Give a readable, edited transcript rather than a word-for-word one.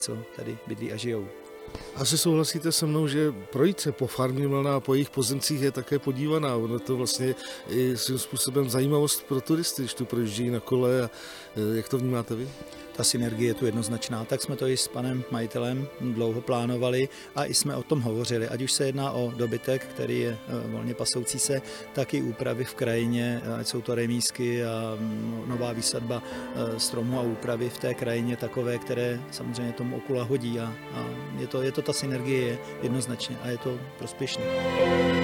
co tady bydlí a žijou. Asi souhlasíte se mnou, že projít se po farmě Mlna a po jejich pozemcích je také podívaná. Ono to vlastně i svým způsobem zajímavost pro turisty, když tu projíždějí na kole. A jak to vnímáte vy? Ta synergie je tu jednoznačná, tak jsme to i s panem majitelem dlouho plánovali a i jsme o tom hovořili. Ať už se jedná o dobytek, který je volně pasoucí se, tak i úpravy v krajině, ať jsou to remísky a nová výsadba stromů a úpravy v té krajině takové, které samozřejmě tomu oku lahodí a je to ta synergie jednoznačně a je to prospěšné.